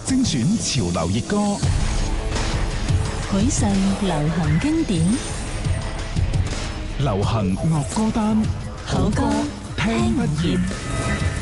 精選潮流熱歌， 許世流行經典， 流行樂歌單， 好歌聽不厭。